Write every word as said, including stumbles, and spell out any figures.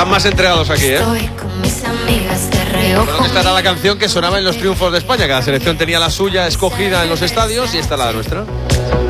Están más entregados aquí, ¿eh? Bueno, esta era la canción que sonaba en los triunfos de España. Cada selección tenía la suya escogida en los estadios y esta la nuestra.